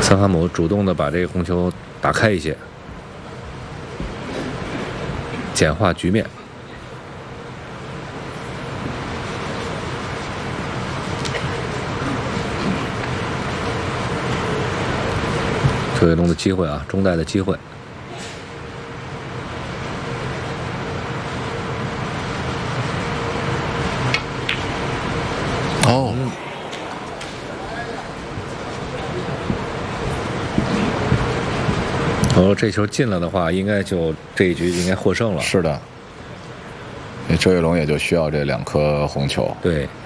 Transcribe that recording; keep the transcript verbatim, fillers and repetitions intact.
桑哈姆主动的把这个红球打开一些，简化局面。邱跃东的机会啊，中带的机会。 哦。 哦，这球进了的话，应该就这一局应该获胜了。 是的，周跃龙也就需要这两颗红球。 对。